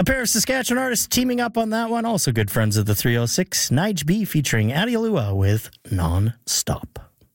pair of Saskatchewan artists teaming up on that one. Also good friends of the 306. Nige B featuring Addie Alua with Non-Stop.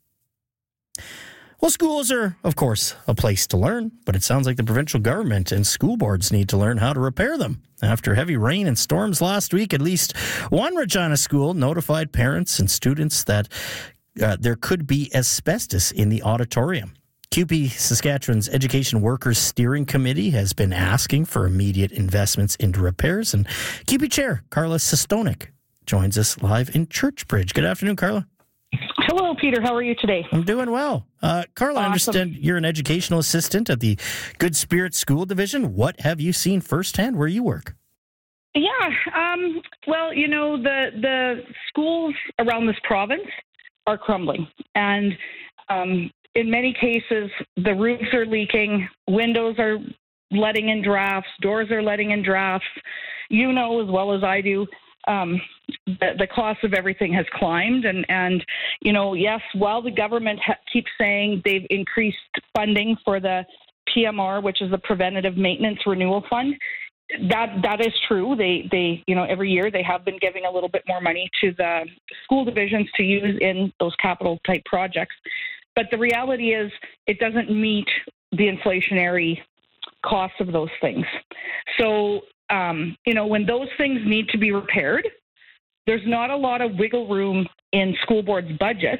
Well, schools are, of course, a place to learn, but it sounds like the provincial government and school boards need to learn how to repair them. After heavy rain and storms last week, at least one Regina school notified parents and students that there could be asbestos in the auditorium. CUPE Saskatchewan's Education Workers Steering Committee has been asking for immediate investments into repairs, and CUPE Chair Carla Sestonik joins us live in Churchbridge. Good afternoon, Carla. Hello, Peter. How are you today? I'm doing well. Carla, awesome. I understand you're an educational assistant at the Good Spirit School Division. What have you seen firsthand where you work? Yeah, well, you know, the schools around this province are crumbling. And in many cases, the roofs are leaking, windows are letting in drafts, doors are letting in drafts. You know as well as I do, the cost of everything has climbed. And you know, yes, while the government keeps saying they've increased funding for the PMR, which is the Preventative Maintenance Renewal Fund, that is true. They you know, every year they have been giving a little bit more money to the school divisions to use in those capital type projects. But the reality is it doesn't meet the inflationary costs of those things. So, you know, when those things need to be repaired, there's not a lot of wiggle room in school boards' budgets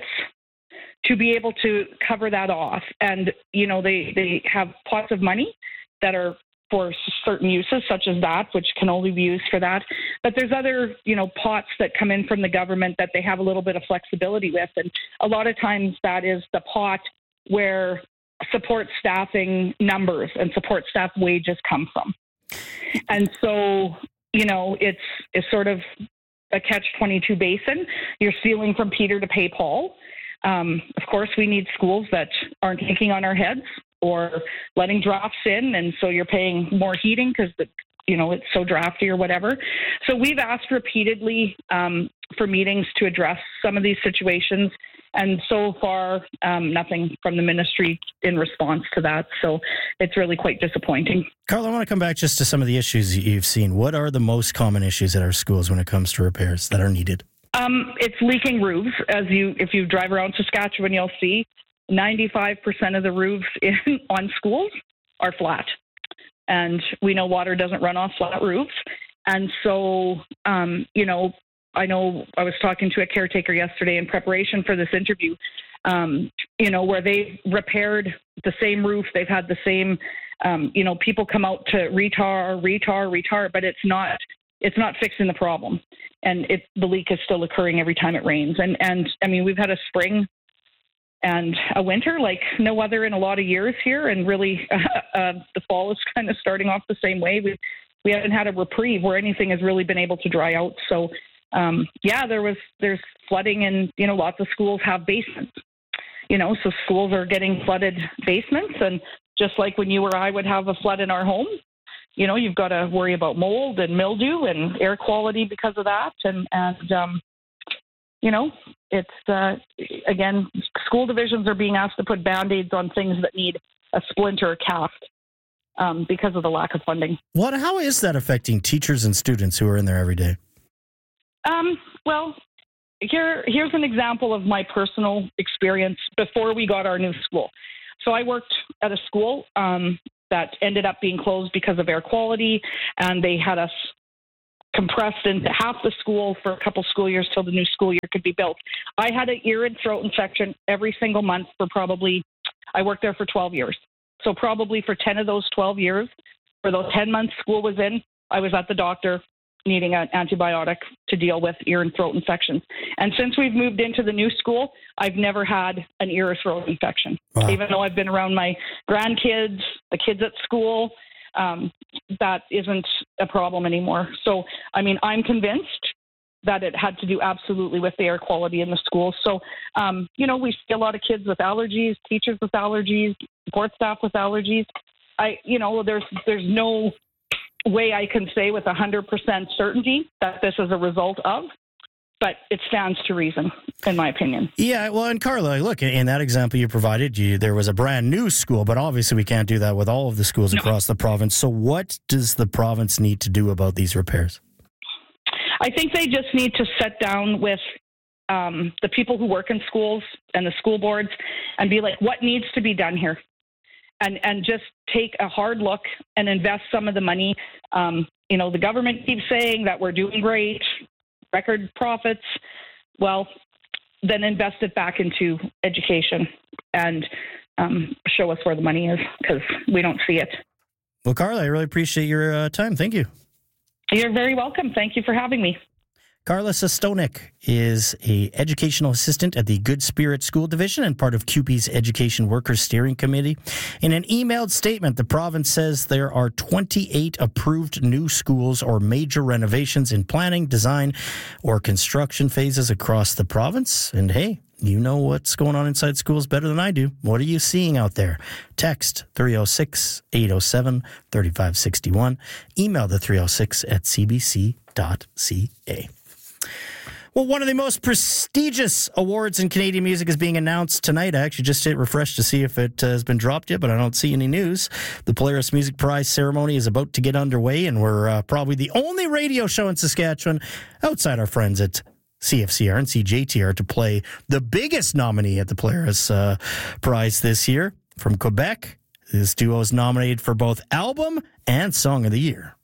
to be able to cover that off. And, you know, they have pots of money that are for certain uses, such as that, which can only be used for that. But there's other, you know, pots that come in from the government that they have a little bit of flexibility with. And a lot of times that is the pot where support staffing numbers and support staff wages come from. And so, you know, it's sort of a catch-22 basin. You're stealing from Peter to pay Paul. Of course, we need schools that aren't taking on our heads or letting drafts in, and so you're paying more heating because you know, it's so drafty or whatever. So we've asked repeatedly for meetings to address some of these situations, and so far nothing from the ministry in response to that. So it's really quite disappointing. Carla, I want to come back just to some of the issues you've seen. What are the most common issues at our schools when it comes to repairs that are needed? It's leaking roofs. If you drive around Saskatchewan, you'll see 95% of the roofs on schools are flat. And we know water doesn't run off flat roofs. And so, you know I was talking to a caretaker yesterday in preparation for this interview, you know, where they repaired the same roof. They've had the same, you know, people come out to retar, but it's not fixing the problem. And the leak is still occurring every time it rains. And I mean, we've had a spring and a winter like no other in a lot of years here. And really, the fall is kind of starting off the same way. We haven't had a reprieve where anything has really been able to dry out. So, yeah, there's flooding, and, you know, lots of schools have basements, you know, so schools are getting flooded basements. And just like when you or I would have a flood in our home, you know, you've got to worry about mold and mildew and air quality because of that. And you know, it's, again, school divisions are being asked to put Band-Aids on things that need a splint or a cast because of the lack of funding. How is that affecting teachers and students who are in there every day? Well, here's an example of my personal experience before we got our new school. So I worked at a school that ended up being closed because of air quality, and they had us compressed into half the school for a couple school years till the new school year could be built. I had an ear and throat infection every single month for I worked there for 12 years. So probably for 10 of those 12 years, for those 10 months school was in, I was at the doctor needing an antibiotic to deal with ear and throat infections. And since we've moved into the new school, I've never had an ear or throat infection. Wow. Even though I've been around my grandkids, the kids at school, that isn't a problem anymore. So, I mean, I'm convinced that it had to do absolutely with the air quality in the school. So, you know, we see a lot of kids with allergies, teachers with allergies, support staff with allergies. You know, there's no way I can say with 100% certainty that this is a result of but it stands to reason, in my opinion. Yeah, well, and Carla, look, in that example you provided, there was a brand new school, but obviously we can't do that with all of the schools across the province. So what does the province need to do about these repairs? I think they just need to sit down with the people who work in schools and the school boards and be like, what needs to be done here? And just take a hard look and invest some of the money. The government keeps saying that we're doing great, record profits. Well, then invest it back into education and show us where the money is, because we don't see it. Well, Carla, I really appreciate your time. Thank you. You're very welcome. Thank you for having me. Carla Sestonik is an educational assistant at the Good Spirit School Division and part of CUPE's Education Workers Steering Committee. In an emailed statement, the province says there are 28 approved new schools or major renovations in planning, design, or construction phases across the province. And hey, you know what's going on inside schools better than I do. What are you seeing out there? Text 306-807-3561. Email the 306@cbc.ca. Well, one of the most prestigious awards in Canadian music is being announced tonight. I actually just hit refresh to see if it has been dropped yet, but I don't see any news. The Polaris Music Prize ceremony is about to get underway, and we're probably the only radio show in Saskatchewan outside our friends at CFCR and CJTR to play the biggest nominee at the Polaris Prize this year. From Quebec, this duo is nominated for both Album and Song of the Year.